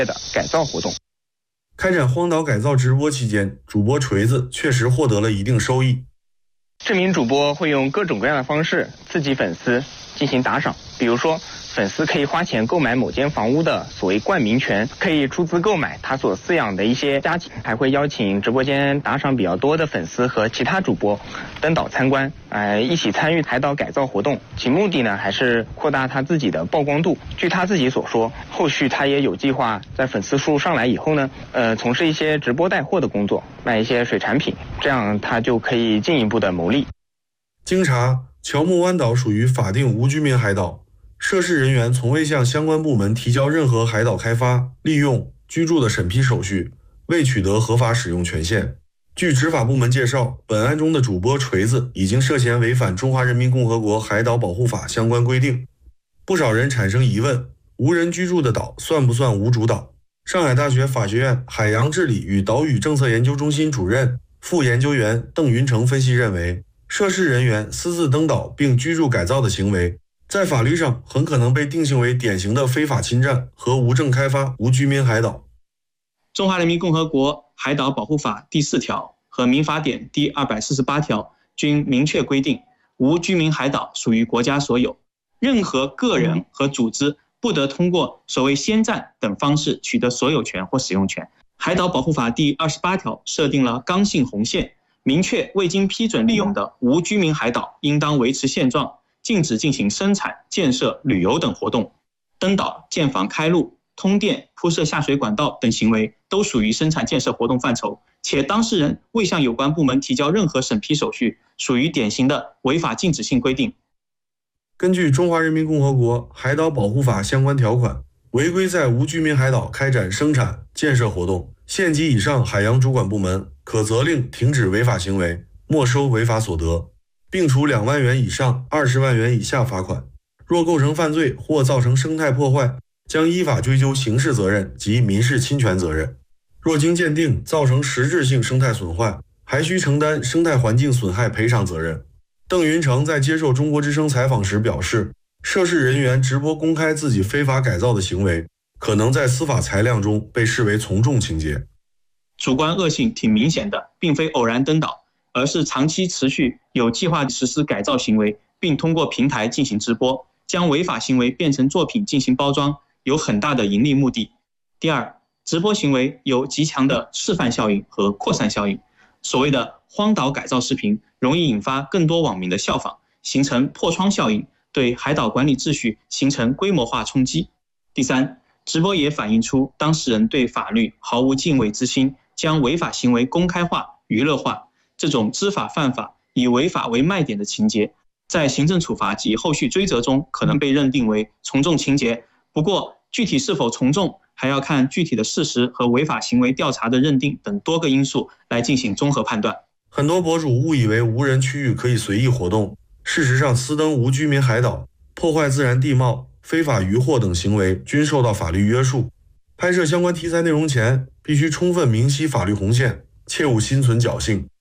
的改造活动。 开展荒岛改造直播期间，主播锤子确实获得了一定收益。 这名主播会用各种各样的方式刺激粉丝进行打赏，比如说粉丝可以花钱购买某间房屋的所谓冠名权，可以出资购买他所饲养的一些家禽，还会邀请直播间打赏比较多的粉丝和其他主播登岛参观，一起参与海岛改造活动。其目的呢，还是扩大他自己的曝光度。据他自己所说，后续他也有计划在粉丝数上来以后呢，从事一些直播带货的工作，卖一些水产品，这样他就可以进一步的牟利。 经查，乔木湾岛属于法定无居民海岛，涉事人员从未向相关部门提交任何海岛开发、利用、居住的审批手续，未取得合法使用权限。据执法部门介绍，本案中的主播锤子已经涉嫌违反《中华人民共和国海岛保护法》相关规定。不少人产生疑问，无人居住的岛算不算无主岛？上海大学法学院海洋治理与岛屿政策研究中心主任、副研究员邓云成分析认为，涉事人员私自登岛并居住改造的行为，在法律上很可能被定性为典型的非法侵占和无证开发无居民海岛。 中华人民共和国海岛保护法第4条和民法典第248条均明确规定，无居民海岛属于国家所有，任何个人和组织不得通过所谓先占等方式取得所有权或使用权。海岛保护法第28条设定了刚性红线，明确未经批准利用的无居民海岛应当维持现状，禁止进行生产、建设、旅游等活动。登岛、建房开路、通电、铺设下水管道等行为都属于生产建设活动范畴，且当事人未向有关部门提交任何审批手续，属于典型的违法禁止性规定。 根据《中华人民共和国海岛保护法》相关条款，违规在无居民海岛开展生产、建设活动，县级以上海洋主管部门可责令停止违法行为，没收违法所得，并处2万元以上20万元以下罚款。若构成犯罪或造成生态破坏，将依法追究刑事责任及民事侵权责任。若经鉴定造成实质性生态损坏，还需承担生态环境损害赔偿责任。邓云成在接受中国之声采访时表示，涉事人员直播公开自己非法改造的行为，可能在司法裁量中被视为从重情节。 主观恶性挺明显的，并非偶然登岛，而是长期持续有计划实施改造行为，并通过平台进行直播，将违法行为变成作品进行包装，有很大的盈利目的。第二，直播行为有极强的示范效应和扩散效应。所谓的荒岛改造视频容易引发更多网民的效仿，形成破窗效应，对海岛管理秩序形成规模化冲击。第三，直播也反映出当事人对法律毫无敬畏之心，将违法行为公开化、娱乐化，这种知法犯法、以违法为卖点的情节，在行政处罚及后续追责中可能被认定为从重情节。不过，具体是否从重，还要看具体的事实和违法行为调查的认定等多个因素来进行综合判断。 很多博主误以为无人区域可以随意活动，事实上私登无居民海岛、破坏自然地貌、非法渔获等行为均受到法律约束。拍摄相关题材内容前，必须充分明晰法律红线，切勿心存侥幸。